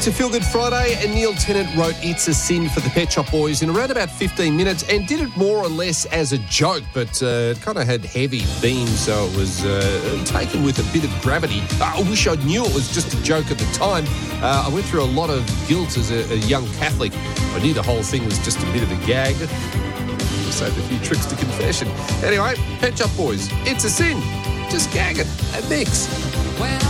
It's a Feel Good Friday, and Neil Tennant wrote It's a Sin for the Pet Shop Boys in around about 15 minutes and did it more or less as a joke, but it kind of had heavy themes, so it was taken with a bit of gravity. I wish I knew it was just a joke at the time. I went through a lot of guilt as a young Catholic. I knew the whole thing was just a bit of a gag. Saved a few tricks to confession. Anyway, Pet Shop Boys, It's a Sin. Just gag it and mix. When